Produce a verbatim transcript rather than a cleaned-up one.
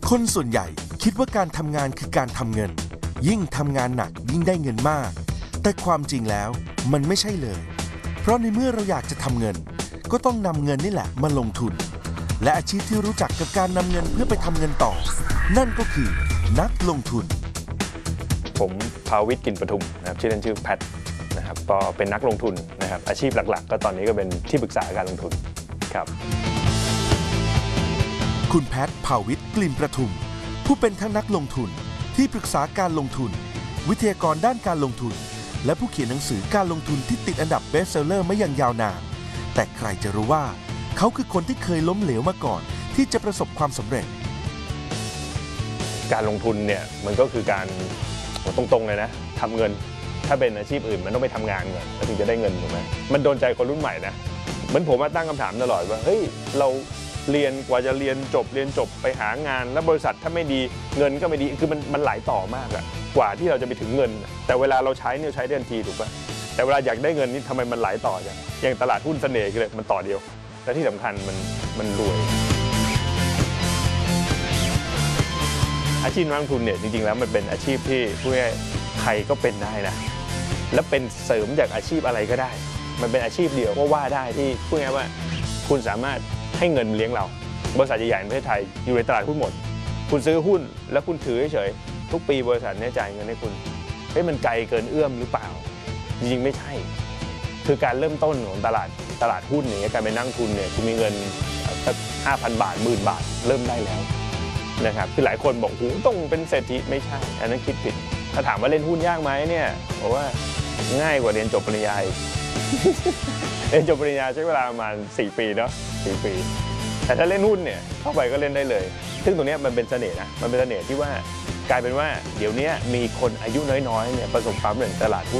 คนส่วนใหญ่คิดว่าการทำงานคือการทำเงินยิ่งทำงานหนักยิ่งได้เงินมากแต่ความจริงแล้วมันไม่ใช่เลยเพราะในเมื่อเราอยากจะทำเงินก็ต้องนำเงินนี่แหละมาลงทุนและอาชีพที่รู้จักกับการนำเงินเพื่อไปทำเงินต่อนั่นก็คือนักลงทุนผมภาวิทย์ กลิ่นประทุมนะครับชื่อเล่นชื่อแพทนะครับก็เป็นนักลงทุนนะครับอาชีพหลักๆก็ตอนนี้ก็เป็นที่ปรึกษาการลงทุนครับคุณแพทภาวิทย์ กลิ่นประทุมผู้เป็นทั้งนักลงทุนที่ปรึกษาการลงทุนวิทยากรด้านการลงทุนและผู้เขียนหนังสือการลงทุนที่ติดอันดับเบสเซลเลอร์มาอย่างยาวนานแต่ใครจะรู้ว่าเขาคือคนที่เคยล้มเหลวมาก่อนที่จะประสบความสำเร็จการลงทุนเนี่ยมันก็คือการตรงๆเลยนะทำเงินถ้าเป็นอาชีพอื่นมันต้องไปทำงานก่อนแล้วถึงจะได้เงินถูกไหมมันโดนใจคนรุ่นใหม่นะเหมือนผมมาตั้งคำถามตลอดว่าเฮ้ยเราเรียนกว่าจะเรียนจบเรียนจบไปหางานแล้วบริษัทถ้าไม่ดีเงินก็ไม่ดีคือมันมันหลายต่อมากอะกว่าที่เราจะไปถึงเงินแต่เวลาเราใช้เนี่ยใช้ได้ทันทีถูกป่ะแต่เวลาอยากได้เงินนี่ทำไมมันหลายต่อจังอย่างตลาดหุ้นเสน่ห์เลยมันต่อเดียวและที่สำคัญมันมันรวยอาชีพนักลงทุนเนี่ยจริงๆแล้วมันเป็นอาชีพที่ผู้ใหญ่ใครก็เป็นได้นะและเป็นเสริมจากอาชีพอะไรก็ได้มันเป็นอาชีพเดียวก็ว่าได้ที่พูดง่ายว่าคุณสามารถให้เงินเลี้ยงเราบริษัทใหญ่ๆในประเทศไทยอยู่ในตลาดหุ้นหมดคุณซื้อหุ้นแล้วคุณถือเฉยๆทุกปีบริษัทเนี่ยจ่ายเงินให้คุณเฮ้ยมันไกลเกินเอื้อมหรือเปล่าจริงๆไม่ใช่คือการเริ่มต้นของตลาดตลาดหุ้นเนี่ยการไปนั่งทุนเนี่ยคุณมีเงินสักห้าพันบาทหมื่นบาทเริ่มได้แล้วนะครับคือหลายคนบอกโอ้ต้องเป็นเศรษฐีไม่ใช่อันนั้นคิดผิดถ้าถามว่าเล่นหุ้นยากไหมเนี่ยบอกว่าง่ายกว่าเรียนจบปริญญาเรียนจบปริญญาใช้เวลาประมาณสี่ปีเนาะสี่ปีแต่ถ้าเล่นหุ้นเนี่ยเข้าไปก็เล่นได้เลยซึ่งตรงนี้มันเป็นเสน่ห์นะมันเป็นเสน่ห์ที่ว่ากลายเป็นว่าเดี๋ยวนี้มีคนอายุน้อยๆเนี่ยประสบความสำเร็จในตลาดหุ้น